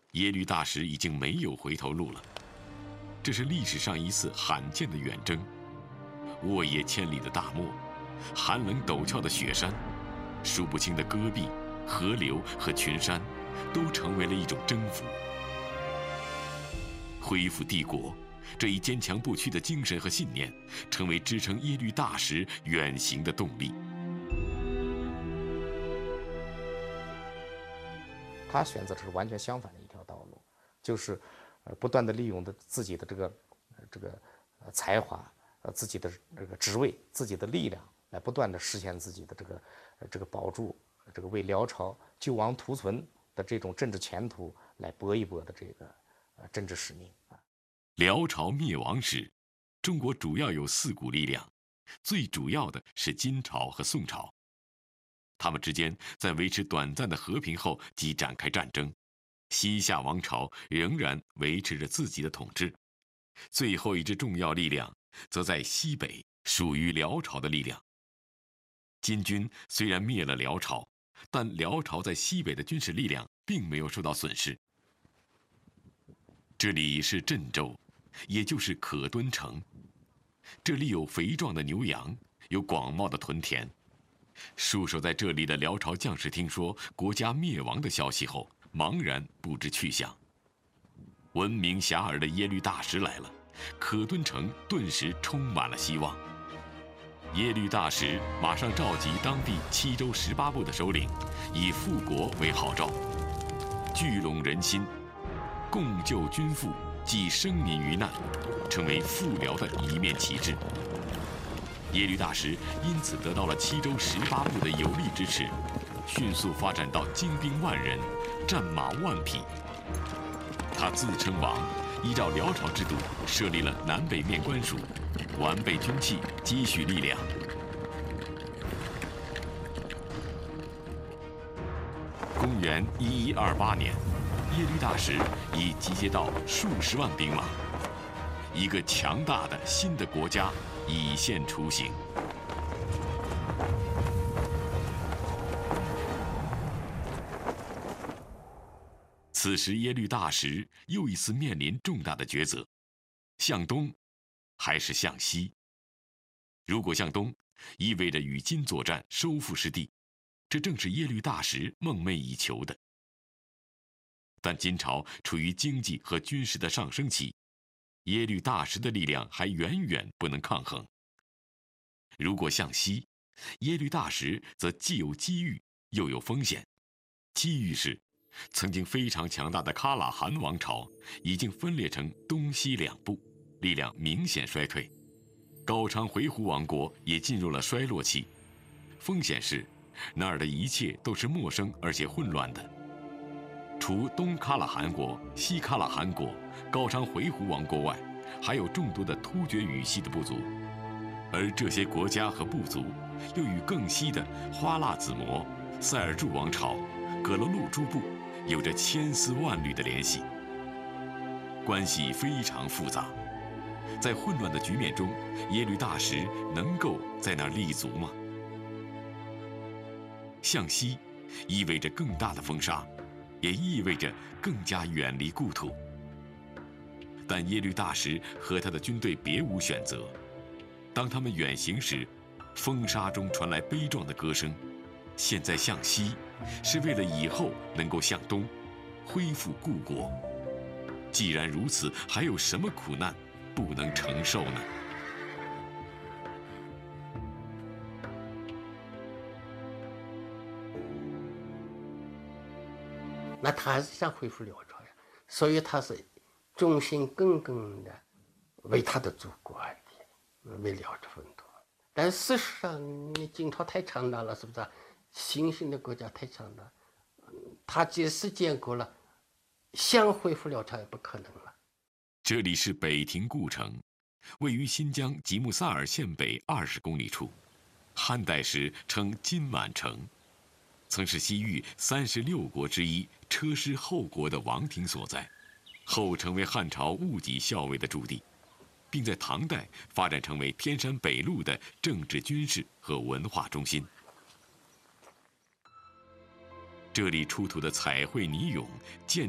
耶律大石已经没有回头路了。这是历史上一次罕见的远征，沃野千里的大漠，寒冷陡峭的雪山，数不清的戈壁、河流和群山，都成为了一种征服。恢复帝国，这一坚强不屈的精神和信念，成为支撑耶律大石远行的动力。 他选择的是完全相反的一条道路，就是不断的利用自己的这个才华，自己的这个职位，自己的力量，来不断的实现自己的这个保住这个为辽朝救亡图存的这种政治前途来搏一搏的这个政治使命啊。 辽朝灭亡时，中国主要有4股力量，最主要的是金朝和宋朝。他们之间在维持短暂的和平后即展开战争，西夏王朝仍然维持着自己的统治。最后一支重要力量则在西北，属于辽朝的力量。金军虽然灭了辽朝，但辽朝在西北的军事力量并没有受到损失。这里是镇州，也就是可敦城。这里有肥壮的牛羊，有广袤的屯田。戍守在这里的辽朝将士听说国家灭亡的消息后，茫然不知去向。闻名遐迩的耶律大石来了，可敦城顿时充满了希望。耶律大石马上召集当地7州18部的首领，以复国为号召，聚拢人心，共救军富，济生民于难，成为复辽的一面旗帜。耶律大石因此得到了7州18部的有力支持，迅速发展到精兵万人，战马10000匹。他自称王，依照辽朝制度设立了南北面官署，完备军器，积蓄力量。公元1128年，耶律大石已集结到数十万兵马，一个强大的新的国家已现雏形。此时，耶律大石又一次面临重大的抉择：向东，还是向西？如果向东，意味着与金作战，收复失地，这正是耶律大石梦寐以求的。但金朝处于经济和军事的上升期，耶律大石的力量还远远不能抗衡。如果向西，耶律大石则既有机遇，又有风险。机遇是，曾经非常强大的喀喇汗王朝已经分裂成东西2部，力量明显衰退。高昌回鹘王国也进入了衰落期。风险是，那儿的一切都是陌生而且混乱的。除东喀喇汗国、西喀喇汗国、高昌回鹘王国外，还有众多的突厥语系的部族，而这些国家和部族又与更西的花剌子模、塞尔柱王朝、葛勒禄诸部有着千丝万缕的联系，关系非常复杂。在混乱的局面中，耶律大石能够在那儿立足吗？向西意味着更大的风沙，也意味着更加远离故土。但耶律大石和他的军队别无选择。当他们远行时，风沙中传来悲壮的歌声。现在向西，是为了以后能够向东，恢复故国。既然如此，还有什么苦难不能承受呢？ 那他还是想恢复辽朝呀，所以他是忠心耿耿的为他的祖国而立，为辽朝奋斗。但事实上，你金朝太强大了，是不是？新兴的国家太强大，他即使建国了，想恢复辽朝也不可能了。 这里是北庭故城，位于新疆吉木萨尔县北20公里处，汉代时称金满城，曾是西域36国之一车师后国的王庭所在，后成为汉朝戊己校尉的驻地，并在唐代发展成为天山北路的政治、军事和文化中心。这里出土的彩绘泥俑建